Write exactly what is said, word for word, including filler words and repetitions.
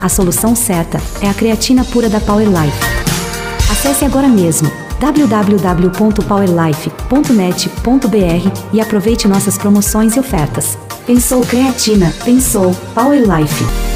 A solução certa é a creatina pura da Power Life. Acesse agora mesmo w w w ponto power life ponto net ponto b r e aproveite nossas promoções e ofertas. Pensou creatina, pensou Power Life.